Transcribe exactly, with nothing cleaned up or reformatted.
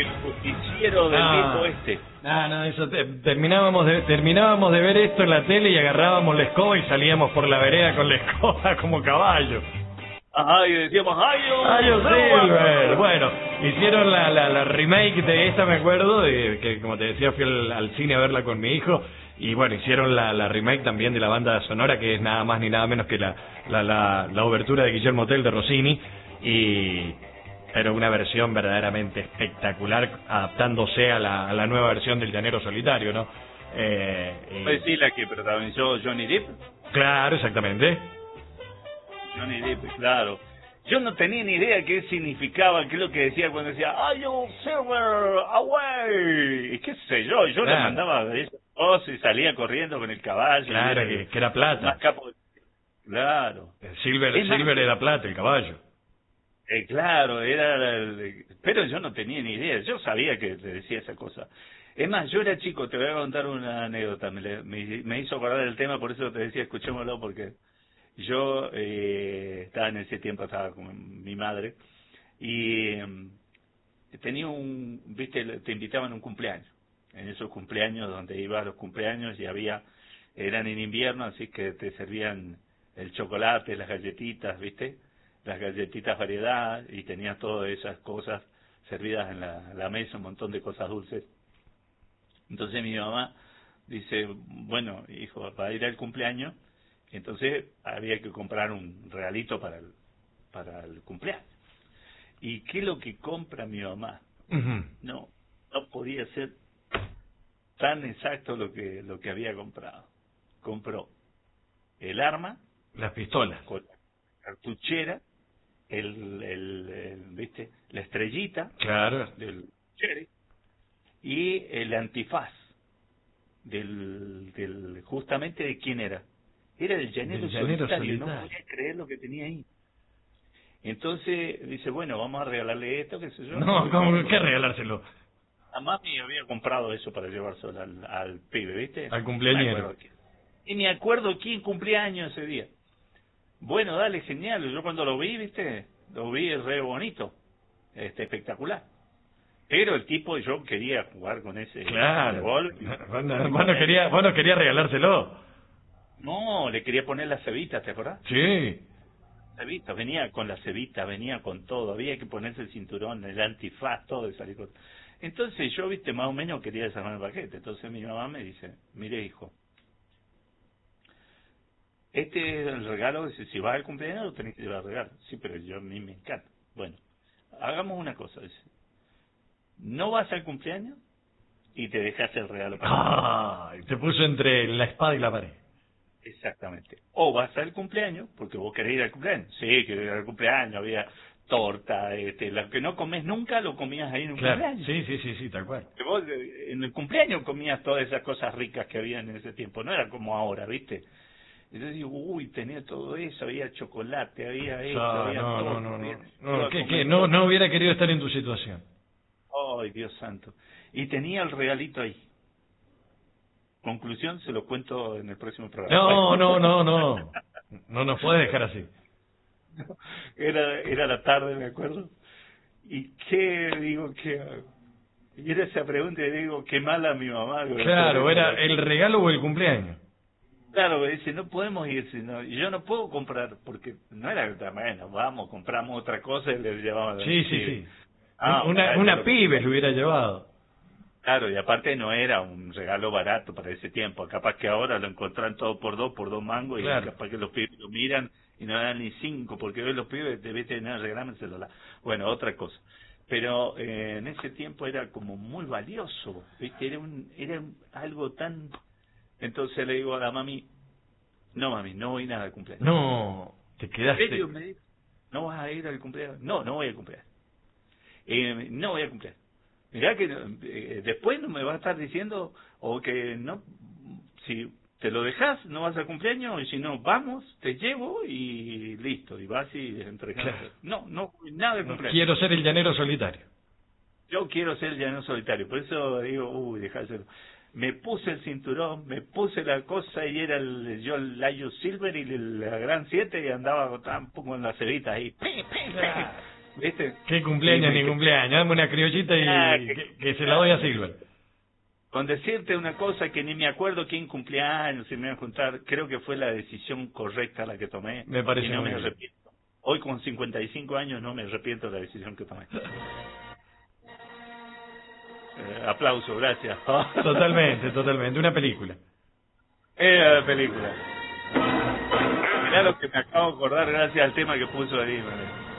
el justiciero del No. viejo este. No, no, eso te- terminábamos de terminábamos de ver esto en la tele y agarrábamos la escoba y salíamos por la vereda con la escoba como caballo. Ajá, y decíamos, ¡ay, yo! ¡Ay, yo Silver! Bueno, hicieron la, la, la remake de esta, me acuerdo, de que como te decía fui al, al cine a verla con mi hijo. Y bueno, hicieron la, la remake también de la banda sonora, que es nada más ni nada menos que la, la, la, la obertura de Guillermo Tell de Rossini. Y pero una versión verdaderamente espectacular, adaptándose a la, a la nueva versión del Llanero Solitario, ¿no? Eh, y- Pues sí, la que protagonizó Johnny Depp. Claro, exactamente. Johnny Depp, claro. Yo no tenía ni idea qué significaba, qué es lo que decía cuando decía, ¡ay, yo Silver, away! Y qué sé yo, yo le Claro. mandaba de esas cosas y salía corriendo con el caballo. Claro, y que, era que era el plata. más capo. Claro. Silver, Es más- Silver era plata, el caballo. Eh, claro, era el- pero yo no tenía ni idea, yo sabía que le decía esa cosa. Es más, yo era chico, te voy a contar una anécdota, me, le- me, me hizo acordar del tema, por eso te decía, escuchémoslo, porque yo eh, estaba en ese tiempo, estaba con mi madre, y eh, tenía un, viste, te invitaban a un cumpleaños, en esos cumpleaños donde iba a los cumpleaños y había, eran en invierno, así que te servían el chocolate, las galletitas, viste, las galletitas variedad, y tenías todas esas cosas servidas en la, la mesa, un montón de cosas dulces. Entonces mi mamá dice, bueno, hijo, para ir al cumpleaños, entonces había que comprar un regalito para el, para el cumpleaños. ¿Y qué es lo que compra mi mamá? Ujú. No, no podía ser tan exacto lo que lo que había comprado. Compró el arma Las pistolas. con la cartuchera, el, el, el, ¿viste? La estrellita Claro. del cherry y el antifaz del, del justamente de quién era. Era del llanero, Del llanero solitario, no solitario. podía creer lo que tenía ahí. Entonces dice, bueno, vamos a regalarle esto, qué sé yo. No, ¿cómo que regalárselo? A mami había comprado eso para llevárselo al, al pibe, ¿viste? Al cumpleañero. No me acuerdo quién. Y me acuerdo quién cumplía años ese día. Bueno, dale, genial. Yo cuando lo vi, ¿viste? Lo vi re bonito. Este, espectacular. Pero el tipo, yo quería jugar con ese Claro. revólver. Vos no, vos no querías, vos no querías regalárselo. No, le quería poner la cebita, ¿te acordás? Sí. Cebita, venía con la cebita, venía con todo. Había que ponerse el cinturón, el antifaz, todo y salir con... Entonces yo, viste, más o menos quería desarmar el paquete. Entonces mi mamá me dice, mire hijo, este es el regalo, dice, si vas al cumpleaños lo tenés que llevar regalo. Sí, pero yo a mí me encanta. Bueno, hagamos una cosa, dice, no vas al cumpleaños y te dejas el regalo para Ay, te puso entre la espada y la pared. Exactamente. O vas al cumpleaños, porque vos querés ir al cumpleaños. Sí, quiero ir al cumpleaños, había torta, este, lo que no comes nunca lo comías ahí en un Claro. cumpleaños. Sí, sí, sí, sí, tal cual. Que vos eh, en el cumpleaños comías todas esas cosas ricas que había en ese tiempo, no era como ahora, ¿viste? Entonces digo, uy, tenía todo eso, había chocolate, había esto, Ah, había no, todo. no, no, no, había- no, iba a ¿qué, comer qué? No, todo. no hubiera querido estar en tu situación. Ay, Dios santo. Y tenía el regalito ahí. Conclusión, se lo cuento en el próximo programa. No, no, no, no. No nos puedes dejar así. Era, era la tarde, me acuerdo. ¿Y qué digo? ¿Qué hago? Y era esa pregunta y digo, qué mala mi mamá. Claro, era el regalo o el cumpleaños. Claro, me dice, no podemos ir, sino, y yo no puedo comprar, porque no era, bueno, vamos, compramos otra cosa y le llevamos. Sí, sí, sí. Ah, Una, bueno, una lo- pibe le hubiera llevado. Claro, y aparte no era un regalo barato para ese tiempo. Capaz que ahora lo encontrán todo por dos, por dos mangos, y Claro. capaz que los pibes lo miran y no dan ni cinco, porque hoy los pibes deben tener regalarme el celular. Bueno, otra cosa. Pero eh, en ese tiempo era como muy valioso, ¿viste? Era, un, era un- algo tan... Entonces le digo a la mami, no mami, no voy nada al cumpleaños. No, te ¿En quedaste. serio? Me dijo, ¿no vas a ir al cumpleaños? No, no voy al cumpleaños. Eh, no voy al cumpleaños. Mirá que eh, después no me va a estar diciendo, o que no, si te lo dejas, no vas al cumpleaños, y si no, vamos, te llevo y listo, y vas y entregas. Claro. No, no, nada de No, cumpleaños. quiero ser el llanero solitario. Yo quiero ser el llanero solitario, por eso digo, uy, dejárselo. Me puse el cinturón, me puse la cosa y era el, yo el Layo Silver y el- la Gran siete y andaba tan poco en la cebita ahí. ¡Pi, pi, pi! Claro. ¿Viste? ¿Qué cumpleaños Sí, ni cumpleaños? Dame una criollita y Ah, que, que- que se la doy a Silver. Con decirte una cosa que ni me acuerdo quién cumpleaños, si me iban a juntar, creo que fue la decisión correcta la que tomé. Me parece y no muy me bien. arrepiento. Hoy con cincuenta y cinco años no me arrepiento de la decisión que tomé. Eh, aplauso, gracias. Totalmente, totalmente. Una película. Era la película. Mirá lo que me acabo de acordar gracias al tema que puso ahí, man.